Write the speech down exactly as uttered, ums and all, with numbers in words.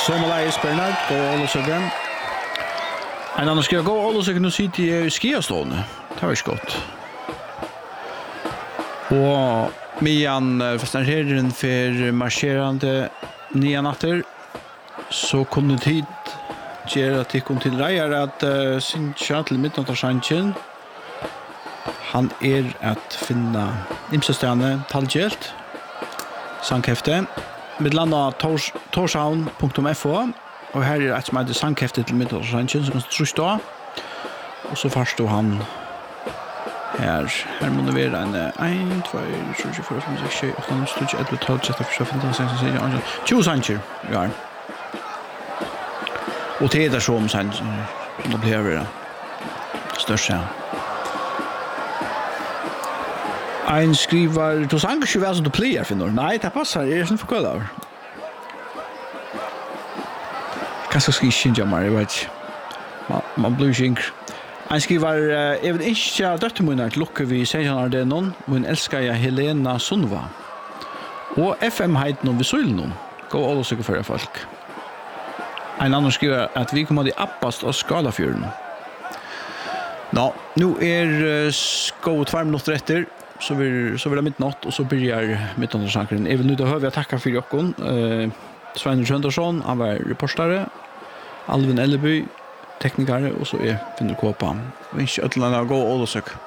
Somalias Bernard, gå Ålesøkken. En annan skriver, gå Ålesøkken og sitter i skiastående. Det var ikke godt. Og Mian Festanherren for marscherande nya natter, så kunne tid gjøre at de kom til reier at uh, Sintja til midnattarsanchen, han er at finne imsestene talgjelt, sankhefte, med landa torshavn punktum f o, og her er et som heter sankhefte til midnattarsanchen, som kan trus da, og så forstår han her, her må det være en en, to, tre, fire, fem, seks, sju, åtte, ni, ti, elleve, tolv, tretten, fjorten, femten, seksten, sytten, atten, tjue sancher, ja. Og det er så om sancher, som det blir det største. En skriver, du sanger ikke vel som du pleier, Finnor. Nei, det passer, jeg er sånn for kødder. Hva skal jeg skrive, Jamar, jeg vet ikke. Man, man blir ikke yngre. Han skriver, jeg vil ikke døttemunner til lukke vi senere det noen, men elsker jeg Helena Sunva. Og F M-heiten og Visulen, gå alle sikker for folk. En annen skriver at vi kommer til Appast og Skalafjorden. Nå, nå er gå tvær minutter etter, så vil, så vil det midnatt, og så begynner midnattarsankeren. Jeg vil nå til å høre, jeg takker for jokken. Uh, Svein Røndarsson, han var reportere. Alvin Elleby, teknikere, og så er Finnur Kåpa. Og ikke ødelene å gå og søk.